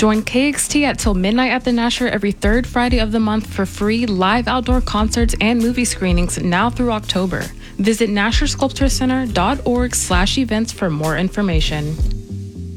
Join KXT at Till Midnight at the Nasher every third Friday of the month for free live outdoor concerts and movie screenings now through October. Visit NasherSculptureCenter.org/events for more information.